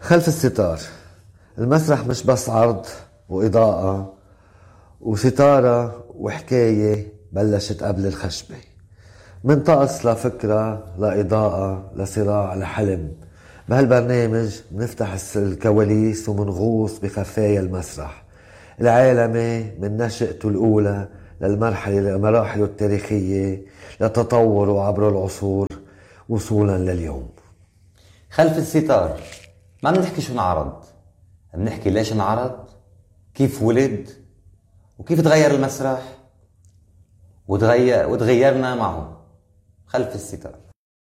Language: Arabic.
خلف الستار. المسرح مش بس عرض وإضاءة وستارة وحكاية بلشت قبل الخشبة، من طقس لفكرة لإضاءة لصراع لحلم. بهالبرنامج بنفتح الكواليس ومنغوص بخفايا المسرح العالمي من نشأته الأولى لمراحله التاريخية لتطوره عبر العصور وصولا لليوم. خلف الستار ما بنحكي شو انعرض، بنحكي ليش انعرض، كيف ولد، وكيف تغير المسرح وتغيرنا معه. خلف الستار.